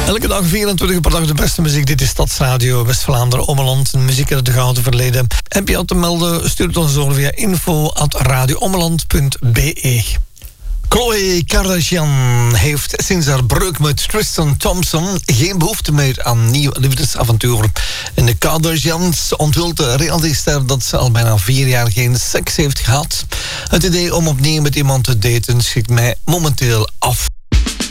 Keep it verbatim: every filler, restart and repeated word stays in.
Elke dag vierentwintig per dag de beste muziek. Dit is Stadsradio West-Vlaanderen, Ommeland. Muziek uit het gouden verleden. Heb je al te melden? Stuur het ons door via info at radioommeland punt be. Khloe Kardashian heeft sinds haar breuk met Tristan Thompson geen behoefte meer aan nieuw liefdesavontuur. En de Kardashians onthult de reality-ster dat ze al bijna vier jaar geen seks heeft gehad. Het idee om opnieuw met iemand te daten schiet mij momenteel af.